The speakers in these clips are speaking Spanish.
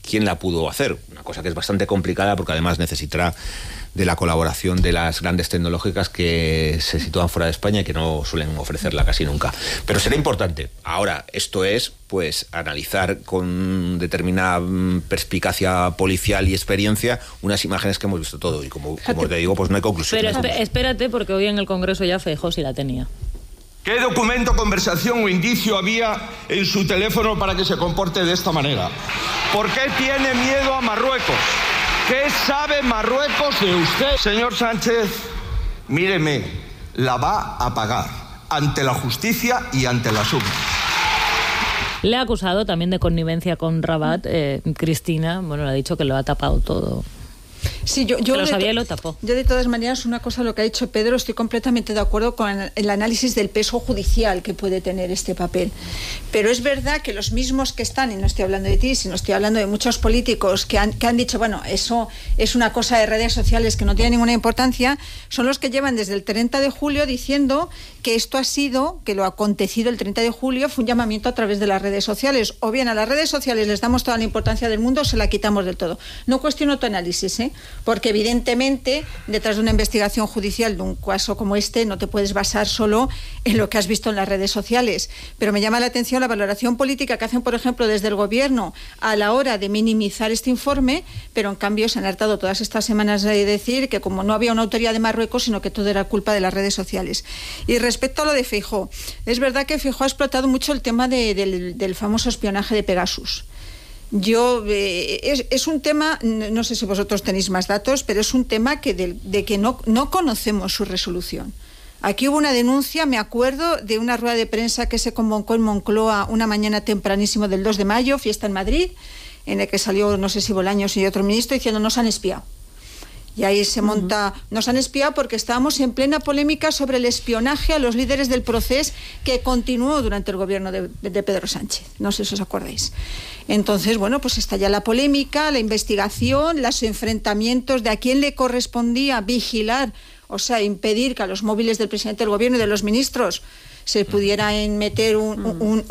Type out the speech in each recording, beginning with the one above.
quién la pudo hacer. Una cosa que es bastante complicada porque además necesitará de la colaboración de las grandes tecnológicas que se sitúan fuera de España y que no suelen ofrecerla casi nunca. Pero será importante. Ahora, esto es, pues, analizar con determinada perspicacia policial y experiencia unas imágenes que hemos visto todo. Y como te digo, pues no hay conclusión. Pero espérate, porque hoy en el Congreso ya Feijóo sí la tenía. ¿Qué documento, conversación o indicio había en su teléfono para que se comporte de esta manera? ¿Por qué tiene miedo a Marruecos? ¿Qué sabe Marruecos de usted? Señor Sánchez, míreme, la va a pagar ante la justicia y ante las urnas. Le ha acusado también de connivencia con Rabat. Cristina, bueno, le ha dicho que lo ha tapado todo. Sí, yo lo sabía y lo tapó. Yo, de todas maneras, una cosa, lo que ha dicho Pedro, estoy completamente de acuerdo con el análisis del peso judicial que puede tener este papel. Pero es verdad que los mismos que están, y no estoy hablando de ti, sino estoy hablando de muchos políticos que han dicho, bueno, eso es una cosa de redes sociales que no tiene ninguna importancia, son los que llevan desde el 30 de julio diciendo que esto ha sido, que lo acontecido el 30 de julio fue un llamamiento a través de las redes sociales. O bien a las redes sociales les damos toda la importancia del mundo o se la quitamos del todo. No cuestiono tu análisis, porque evidentemente detrás de una investigación judicial de un caso como este no te puedes basar solo en lo que has visto en las redes sociales, pero me llama la atención la valoración política que hacen, por ejemplo, desde el gobierno a la hora de minimizar este informe, pero en cambio se han hartado todas estas semanas de decir que como no había una autoría de Marruecos, sino que todo era culpa de las redes sociales. Y respecto a lo de Feijóo, es verdad que Feijóo ha explotado mucho el tema del famoso espionaje de Pegasus. Es un tema, no sé si vosotros tenéis más datos, pero es un tema de que no conocemos su resolución. Aquí hubo una denuncia, me acuerdo, de una rueda de prensa que se convocó en Moncloa una mañana tempranísimo del 2 de mayo, fiesta en Madrid, en el que salió, no sé si Bolaños y otro ministro, diciendo nos han espiado. Y ahí se monta, nos han espiado porque estábamos en plena polémica sobre el espionaje a los líderes del Procés que continuó durante el gobierno de Pedro Sánchez. No sé si os acordáis. Entonces, bueno, pues está ya la polémica, la investigación, los enfrentamientos de a quién le correspondía vigilar, o sea, impedir que a los móviles del presidente del gobierno y de los ministros se pudiera meter un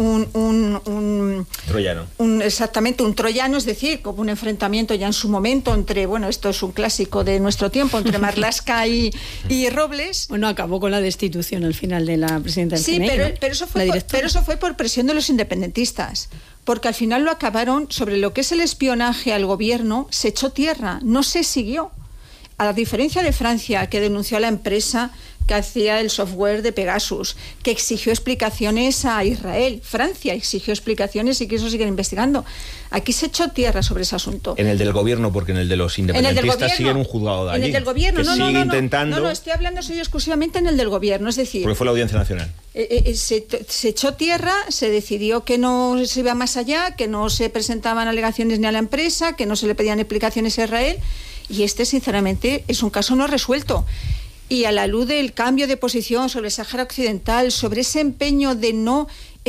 troyano. Exactamente, un troyano, es decir, como un enfrentamiento ya en su momento entre, bueno, esto es un clásico de nuestro tiempo, entre Marlaska y Robles. Bueno, acabó con la destitución al final de la presidenta del CNI. Sí, pero eso fue por presión de los independentistas. Porque al final lo acabaron, sobre lo que es el espionaje al gobierno, se echó tierra, no se siguió. A la diferencia de Francia, que denunció a la empresa que hacía el software de Pegasus, que exigió explicaciones a Israel. Francia exigió explicaciones y que eso siguen investigando. Aquí se echó tierra sobre ese asunto. En el del gobierno, porque en el de los independentistas sigue en un juzgado de allí. En el del gobierno, intentando... No, estoy hablando exclusivamente en el del gobierno, es decir... Porque fue la Audiencia Nacional. Se echó tierra, se decidió que no se iba más allá, que no se presentaban alegaciones ni a la empresa, que no se le pedían explicaciones a Israel, y sinceramente, es un caso no resuelto. Y a la luz del cambio de posición sobre el Sáhara Occidental, sobre ese empeño de no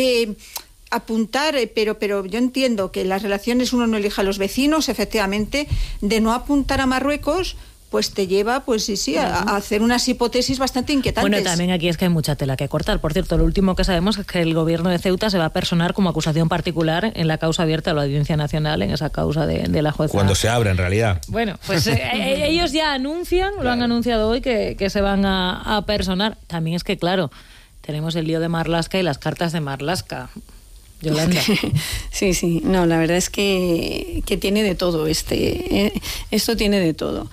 apuntar, pero yo entiendo que las relaciones uno no elige a los vecinos, efectivamente, de no apuntar a Marruecos, pues te lleva, pues sí, a hacer unas hipótesis bastante inquietantes. Bueno, también aquí es que hay mucha tela que cortar. Por cierto, lo último que sabemos es que el gobierno de Ceuta se va a personar como acusación particular en la causa abierta a la Audiencia Nacional, en esa causa de la jueza. Cuando se abre, en realidad. Bueno, pues ellos ya anuncian, lo han anunciado hoy, que se van a personar. También es que, claro, tenemos el lío de Marlaska y las cartas de Marlaska. Yolanda. Sí, no, la verdad es que tiene de todo esto tiene de todo.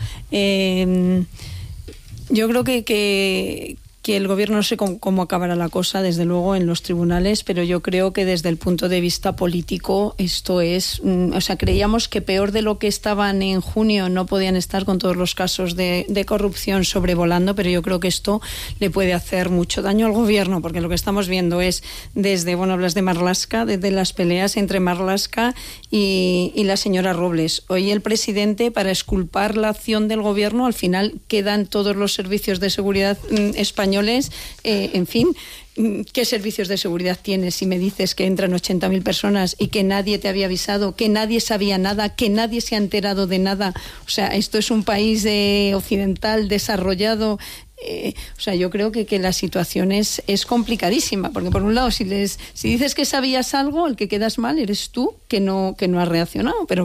Yo creo que el gobierno, no sé cómo acabará la cosa, desde luego, en los tribunales, pero yo creo que desde el punto de vista político esto es... O sea, creíamos que peor de lo que estaban en junio no podían estar con todos los casos de corrupción sobrevolando, pero yo creo que esto le puede hacer mucho daño al gobierno, porque lo que estamos viendo es desde, bueno, hablas de Marlaska, desde las peleas entre Marlaska y la señora Robles. Hoy el presidente, para exculpar la acción del gobierno, al final quedan todos los servicios de seguridad españoles. En fin, ¿qué servicios de seguridad tienes si me dices que entran 80.000 personas y que nadie te había avisado, que nadie sabía nada, que nadie se ha enterado de nada? O sea, esto es un país occidental desarrollado. O sea, yo creo que la situación es complicadísima, porque por un lado, si dices que sabías algo, el que quedas mal eres tú, que no has reaccionado, pero